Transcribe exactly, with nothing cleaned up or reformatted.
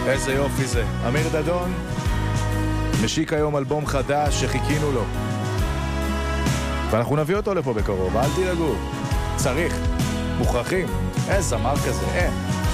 איזה יופי זה. אמיר דדון משיק היום אלבום חדש שחיכינו לו, ואנחנו נביא אותו לפה בקרוב, אל תדאגו. צריך, מוכרחים. איזה זמר כזה, אה